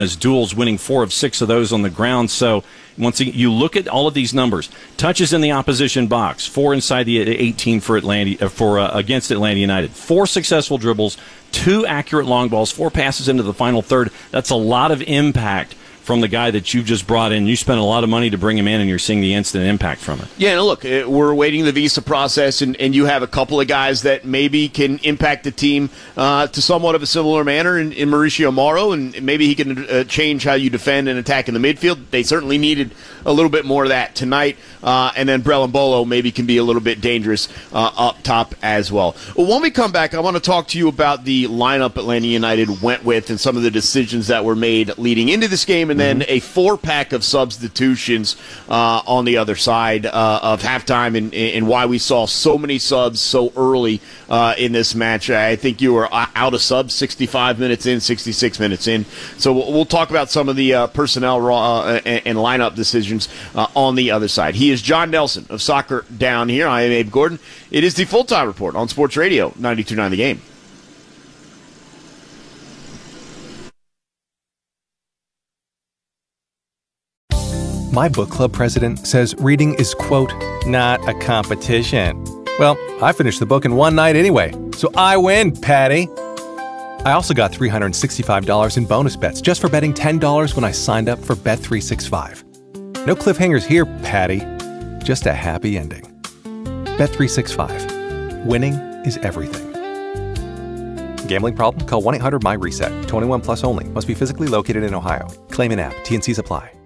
as duels, winning 4 of 6 of those on the ground. So once again, you look at all of these numbers: touches in the opposition box, 4 inside the 18 for against Atlanta United, 4 successful dribbles, 2 accurate long balls, 4 passes into the final third. That's a lot of impact from the guy that you just brought in. You spent a lot of money to bring him in, and you're seeing the instant impact from it. Yeah, and look, we're waiting the visa process, and you have a couple of guys that maybe can impact the team to somewhat of a similar manner in Mauricio Mauro, and maybe he can change how you defend and attack in the midfield. They certainly needed a little bit more of that tonight, and then Brelon Bolo maybe can be a little bit dangerous up top as well. When we come back, I want to talk to you about the lineup Atlanta United went with and some of the decisions that were made leading into this game, and then a 4-pack of substitutions on the other side of halftime, and why we saw so many subs so early in this match. I think you were out of subs 65 minutes in, 66 minutes in. So we'll talk about some of the personnel and lineup decisions on the other side. He is John Nelson of Soccer Down Here. I am Abe Gordon. It is the Full-Time Report on Sports Radio 92.9 The Game. My book club president says reading is, quote, not a competition. Well, I finished the book in one night anyway, so I win, Patty. I also got $365 in bonus bets just for betting $10 when I signed up for Bet365. No cliffhangers here, Patty. Just a happy ending. Bet365. Winning is everything. Gambling problem? Call 1-800-MY-RESET. 21 plus only. Must be physically located in Ohio. Claim in app. T&Cs apply.